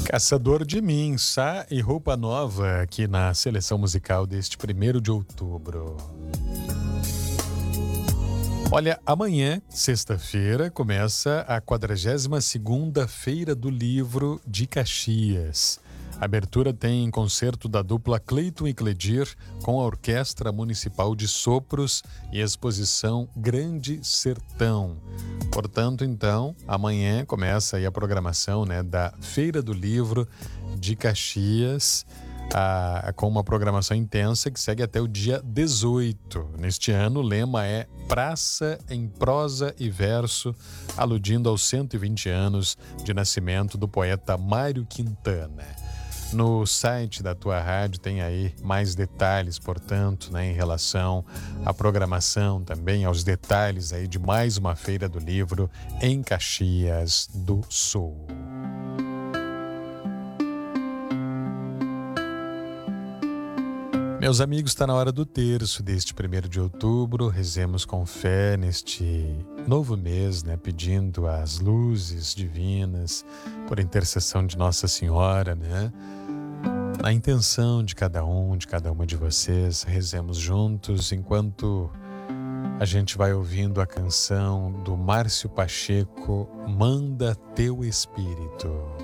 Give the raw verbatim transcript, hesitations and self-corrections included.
Caçador de Mim, Sá e Roupa Nova aqui na seleção musical deste primeiro de outubro. Olha, amanhã, sexta-feira, começa a quadragésima segunda Feira do Livro de Caxias. A abertura tem concerto da dupla Cleiton e Cledir com a Orquestra Municipal de Sopros e exposição Grande Sertão. Portanto, então, amanhã começa aí a programação, né, da Feira do Livro de Caxias, a, com uma programação intensa que segue até o dia dezoito. Neste ano, o lema é Praça em Prosa e Verso, aludindo aos cento e vinte anos de nascimento do poeta Mário Quintana. No site da tua rádio tem aí mais detalhes, portanto, né, em relação à programação, também aos detalhes aí de mais uma Feira do Livro em Caxias do Sul. Meus amigos, está na hora do terço deste primeiro de outubro. Rezemos com fé neste novo mês, né? Pedindo as luzes divinas por intercessão de Nossa Senhora, né? Na intenção de cada um, de cada uma de vocês, rezemos juntos enquanto a gente vai ouvindo a canção do Márcio Pacheco, Manda Teu Espírito.